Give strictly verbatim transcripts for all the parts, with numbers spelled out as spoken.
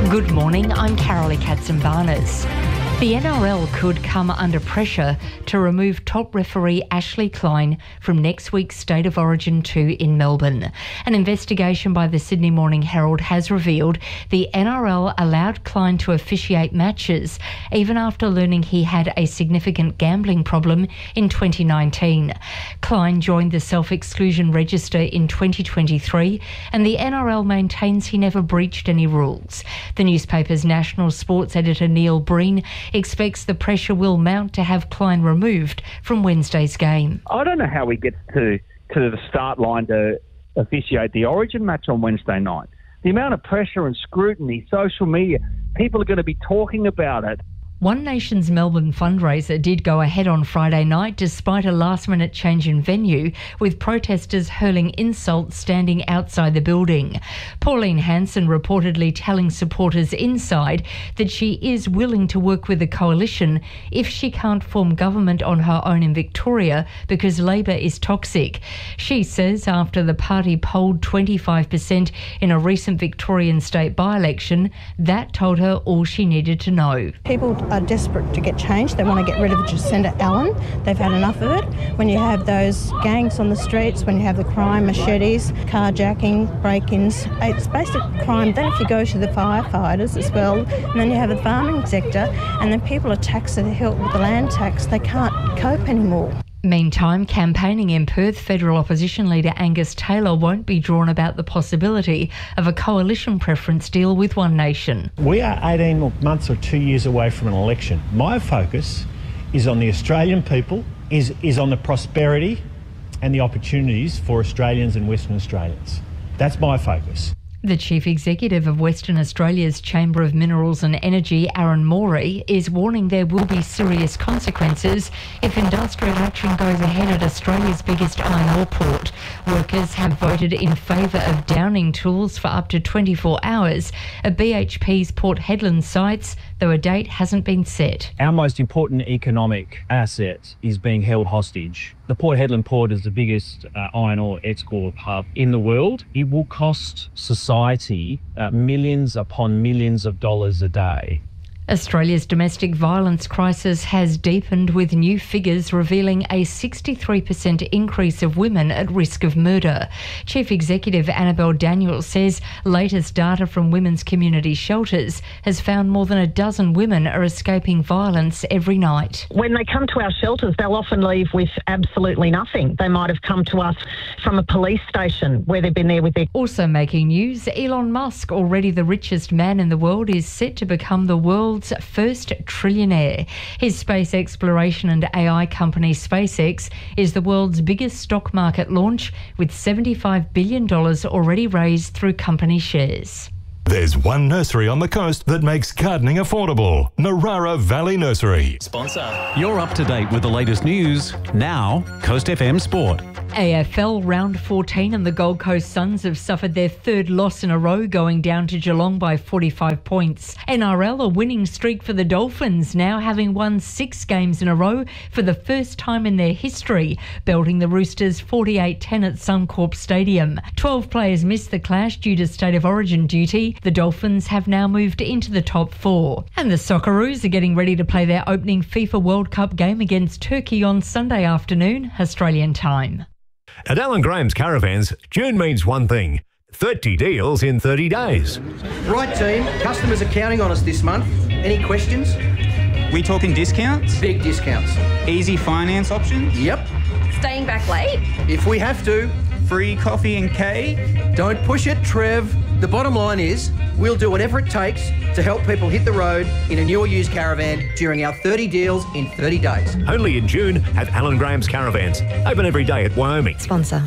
Good morning, I'm Carolee Katzenbarnes. The N R L could come under pressure to remove top referee Ashley Klein from next week's State of Origin two in Melbourne. An investigation by the Sydney Morning Herald has revealed the N R L allowed Klein to officiate matches even after learning he had a significant gambling problem in twenty nineteen. Klein joined the self-exclusion register in twenty twenty-three and the N R L maintains he never breached any rules. The newspaper's national sports editor Neil Breen expects the pressure will mount to have Klein removed from Wednesday's game. I don't know how he gets to, to the start line to officiate the Origin match on Wednesday night. The amount of pressure and scrutiny, social media, people are going to be talking about it. One Nation's Melbourne fundraiser did go ahead on Friday night despite a last-minute change in venue, with protesters hurling insults standing outside the building. Pauline Hanson reportedly telling supporters inside that she is willing to work with the coalition if she can't form government on her own in Victoria because Labor is toxic. She says after the party polled twenty-five percent in a recent Victorian state by-election, that told her all she needed to know. People are desperate to get change. They want to get rid of Jacinda Allen. They've had enough of it. When you have those gangs on the streets, when you have the crime, machetes, carjacking, break-ins, it's basic crime. Then if you go to the firefighters as well, and then you have the farming sector, and then people are taxed to the hilt with the land tax. They can't cope anymore. Meantime, campaigning in Perth, federal opposition leader Angus Taylor won't be drawn about the possibility of a coalition preference deal with One Nation. We are eighteen months or two years away from an election. My focus is on the Australian people, is, is on the prosperity and the opportunities for Australians and Western Australians. That's my focus. The Chief Executive of Western Australia's Chamber of Minerals and Energy, Aaron Morey, is warning there will be serious consequences if industrial action goes ahead at Australia's biggest iron ore port. Workers have voted in favour of downing tools for up to twenty-four hours at B H P's Port Hedland sites, though a date hasn't been set. Our most important economic asset is being held hostage. The Port Hedland port is the biggest uh, iron ore export hub in the world. It will cost society uh, millions upon millions of dollars a day. Australia's domestic violence crisis has deepened, with new figures revealing a sixty-three percent increase of women at risk of murder. Chief Executive Annabelle Daniels says latest data from women's community shelters has found more than a dozen women are escaping violence every night. When they come to our shelters, they'll often leave with absolutely nothing. They might have come to us from a police station where they've been there with their... Also making news, Elon Musk, already the richest man in the world, is set to become the world's first trillionaire. His space exploration and A I company SpaceX is the world's biggest stock market launch, with seventy-five billion dollars already raised through company shares. There's one nursery on the coast that makes gardening affordable. Narara Valley Nursery. Sponsor. You're up to date with the latest news. Now, Coast F M Sport. A F L round fourteen and the Gold Coast Suns have suffered their third loss in a row, going down to Geelong by forty-five points. N R L, a winning streak for the Dolphins, now having won six games in a row for the first time in their history, belting the Roosters forty-eight ten at Suncorp Stadium. twelve players missed the clash due to State of Origin duty. The Dolphins have now moved into the top four. And the Socceroos are getting ready to play their opening FIFA World Cup game against Turkey on Sunday afternoon, Australian time. At Alan Graham's Caravans, June means one thing: thirty deals in thirty days. Right, team. Customers are counting on us this month. Any questions? We talking discounts? Big discounts. Easy finance options? Yep. Staying back late? If we have to. Free coffee and cake? Don't push it, Trev. The bottom line is, we'll do whatever it takes to help people hit the road in a new or used caravan during our thirty deals in thirty days. Only in June at Alan Graham's Caravans. Open every day at Wyoming. Sponsor.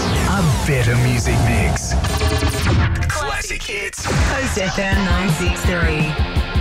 A better music mix. Classic hits. Coast F M nine six three.